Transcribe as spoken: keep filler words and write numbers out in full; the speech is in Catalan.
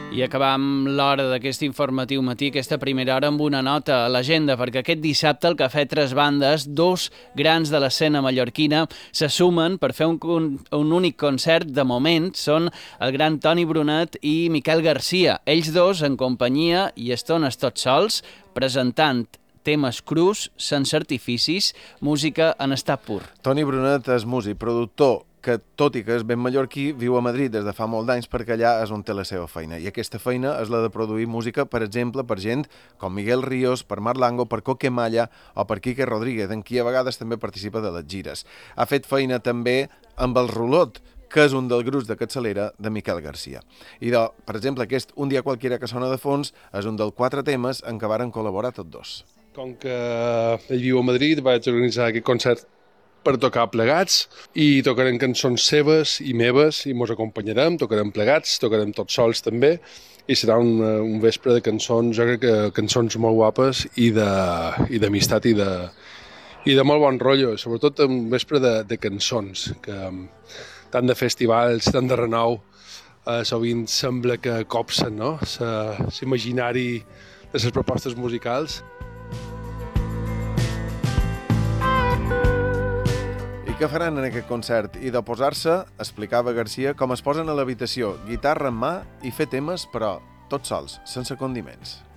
I acabam l'hora d'aquest informatiu matí, aquesta primera hora, amb una nota a l'agenda, perquè aquest dissabte al Cafè Tres Bandes, dos grans de l'escena mallorquina se sumen per fer un, un únic concert. De moment són el gran Toni Brunet i Miquel Garcia. Ells dos en companyia i estones tots sols, presentant temes crus, sense artificis, música en estat pur. Toni Brunet és músic, productor, que tot i que és ben mallorquí, viu a Madrid des de fa molt d'anys perquè allà és on té la seva feina. I aquesta feina és la de produir música, per exemple, per gent com Miguel Ríos, per Marc Lango, per Coque Malla o per Quique Rodríguez, en qui a vegades també participa de les gires. Ha fet feina també amb el Rulot, que és un dels grups de capçalera de Miquel Garcia. I, de, per exemple, aquest Un dia qualquiera que sona de fons és un dels quatre temes en què varen col·laborar tots dos. Com que ell viu a Madrid, vaig organitzar aquest concert per tocar plegats i tocarem cançons seves i meves i mos acompanyarem, tocarem plegats, tocarem tots sols també i serà un, un vespre de cançons, jo crec que cançons molt guapes i d'amistat i, i, de, i de molt bon rotllo, sobretot un vespre de, de cançons, que tant de festivals, tant de renou, eh, sovint sembla que copsen, no?, l'imaginari de les propostes musicals. Què faran en aquest concert? I de posar-se, explicava Garcia, com es posen a l'habitació, guitarra en mà i fer temes, però tots sols, sense condiments.